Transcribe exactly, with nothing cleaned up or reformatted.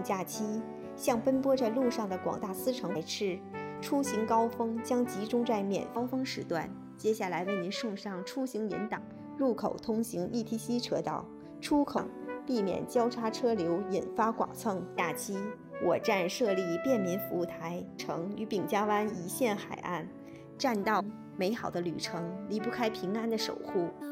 假期，向奔波在路上的广大司乘排斥，出行高峰将集中在免高峰时段。接下来为您送上出行引导：入口通行 E T C 车道，出口避免交叉车流引发剐蹭。假期，我站设立便民服务台，城与饼家湾一线海岸，栈道美好的旅程离不开平安的守护。